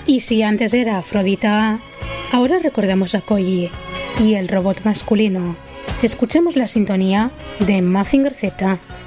Y si antes era Afrodita, ahora recordamos a Koji y el robot masculino. Escuchemos la sintonía de Mazinger Z.